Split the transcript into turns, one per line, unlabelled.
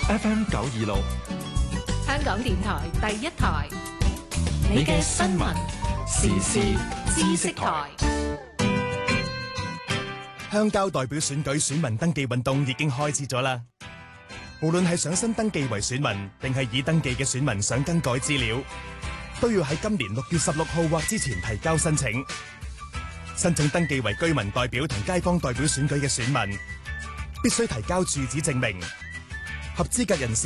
FM 926，
香港電台第一台，你嘅新聞時事知識台。
鄉郊代表選舉選民登記運動已經開始咗啦。無論係想新登記為選民，定係已登記嘅選民想更改資料，都要喺今年6月16號或之前提交申請。申請登記為居民代表同街坊代表選舉嘅選民，必須提交住址證明。合資格人士